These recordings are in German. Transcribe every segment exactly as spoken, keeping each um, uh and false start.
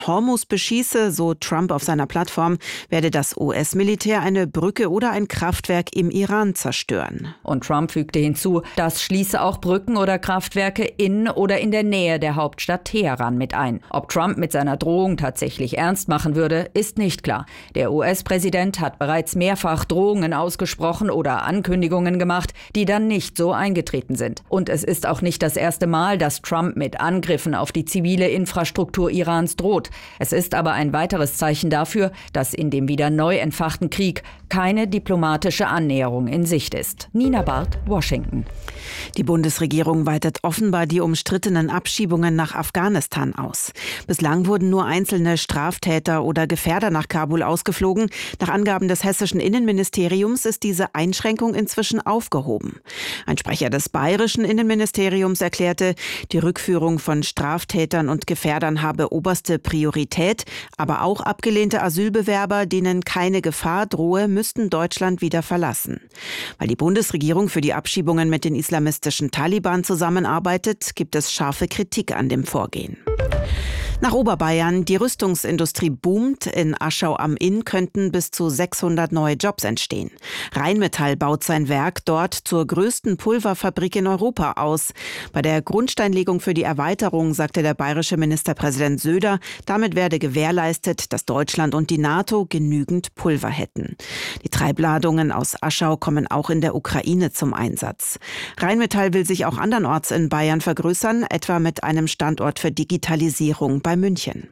Hormuz beschieße, so Trump auf seiner Plattform, werde das U S-Militär eine Brücke oder ein Kraftwerk im Iran zerstören. Und Trump fügte hinzu, das schließe auch Brücken oder Kraftwerke in oder in der Nähe der Hauptstadt Teheran mit ein. Ob Trump mit seiner Drohung tatsächlich ernst machen würde, ist nicht klar. Der U S-Präsident hat bereits mehrfach Drohungen ausgesprochen oder Ankündigungen gemacht, die dann nicht so eingetreten sind. Und es ist auch nicht das erste Mal, dass Trump mit Angriffen auf die zivile Infrastruktur Irans droht. Es ist aber ein weiteres Zeichen dafür, dass in dem wieder neu entfachten Krieg keine diplomatische Annäherung in Sicht ist. Nina Barth, Washington. Die Bundesregierung weitet offenbar die umstrittenen Abschiebungen nach Afghanistan aus. Bislang wurden nur einzelne Straftäter oder Gefährder nach Kabul ausgeflogen. Nach Angaben des hessischen Innenministeriums ist diese Einschränkung inzwischen aufgehoben. Ein Sprecher des bayerischen Innenministeriums erklärte, die Rückführung von Straftätern und Gefährdern habe oberste Priorität, aber auch abgelehnte Asylbewerber, denen keine Gefahr drohe, müssten Deutschland wieder verlassen. Weil die Bundesregierung für die Abschiebungen mit den islamistischen Taliban zusammenarbeitet, gibt es scharfe Kritik an dem Vorgehen. Nach Oberbayern, die Rüstungsindustrie boomt. In Aschau am Inn könnten bis zu sechshundert neue Jobs entstehen. Rheinmetall baut sein Werk dort zur größten Pulverfabrik in Europa aus. Bei der Grundsteinlegung für die Erweiterung sagte der bayerische Ministerpräsident Söder, damit werde gewährleistet, dass Deutschland und die NATO genügend Pulver hätten. Die Treibladungen aus Aschau kommen auch in der Ukraine zum Einsatz. Rheinmetall will sich auch andernorts in Bayern vergrößern, etwa mit einem Standort für Digitalisierung bei München.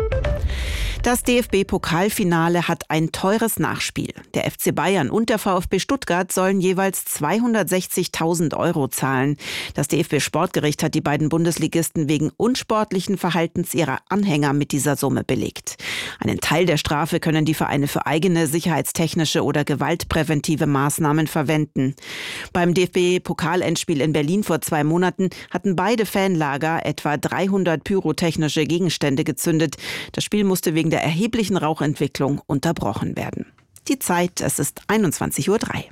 Das D F B-Pokalfinale hat ein teures Nachspiel. Der F C Bayern und der VfB Stuttgart sollen jeweils zweihundertsechzigtausend Euro zahlen. Das D F B-Sportgericht hat die beiden Bundesligisten wegen unsportlichen Verhaltens ihrer Anhänger mit dieser Summe belegt. Einen Teil der Strafe können die Vereine für eigene sicherheitstechnische oder gewaltpräventive Maßnahmen verwenden. Beim D F B-Pokalendspiel in Berlin vor zwei Monaten hatten beide Fanlager etwa dreihundert pyrotechnische Gegenstände gezündet. Das Spiel musste wegen der erheblichen Rauchentwicklung unterbrochen werden. Die Zeit, es ist einundzwanzig Uhr drei.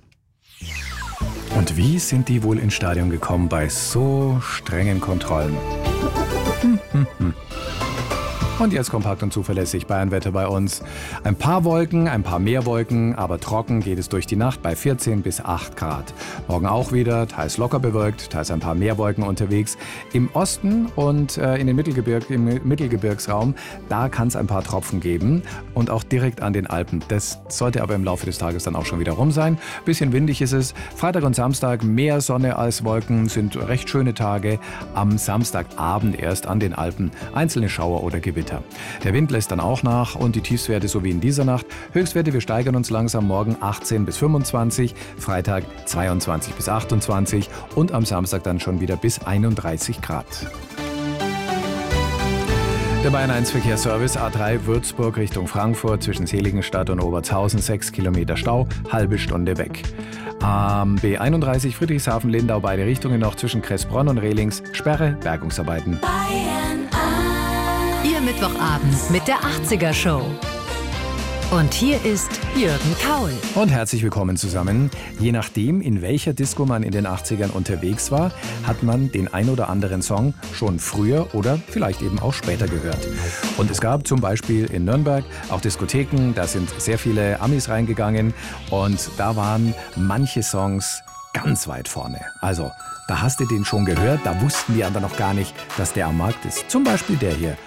Und wie sind die wohl ins Stadion gekommen bei so strengen Kontrollen? Hm, hm, hm. Und jetzt kompakt und zuverlässig Bayernwetter bei uns. Ein paar Wolken, ein paar mehr Wolken, aber trocken geht es durch die Nacht bei vierzehn bis acht Grad. Morgen auch wieder, teils locker bewölkt, teils ein paar mehr Wolken unterwegs. Im Osten und äh, in den Mittelgebirg, im Mittelgebirgsraum, da kann es ein paar Tropfen geben. Und auch direkt an den Alpen. Das sollte aber im Laufe des Tages dann auch schon wieder rum sein. Bisschen windig ist es. Freitag und Samstag mehr Sonne als Wolken, sind recht schöne Tage. Am Samstagabend erst an den Alpen einzelne Schauer oder Gewitter. Der Wind lässt dann auch nach und die Tiefstwerte so wie in dieser Nacht. Höchstwerte, wir steigern uns langsam morgen achtzehn bis fünfundzwanzig, Freitag zweiundzwanzig bis achtundzwanzig und am Samstag dann schon wieder bis einunddreißig Grad. Der Bayern eins Verkehrsservice A drei Würzburg Richtung Frankfurt zwischen Seligenstadt und Obertshausen, sechs Kilometer Stau, halbe Stunde weg. Am B einunddreißig Friedrichshafen-Lindau beide Richtungen noch zwischen Kressbronn und Rehlings, Sperre, Bergungsarbeiten. Bayern Ihr Mittwochabend mit der achtziger Show. Und hier ist Jürgen Kaul. Und herzlich willkommen zusammen. Je nachdem, in welcher Disco man in den achtzigern unterwegs war, hat man den ein oder anderen Song schon früher oder vielleicht eben auch später gehört. Und es gab zum Beispiel in Nürnberg auch Diskotheken, da sind sehr viele Amis reingegangen und da waren manche Songs ganz weit vorne. Also, da hast du den schon gehört, da wussten die anderen noch gar nicht, dass der am Markt ist. Zum Beispiel der hier.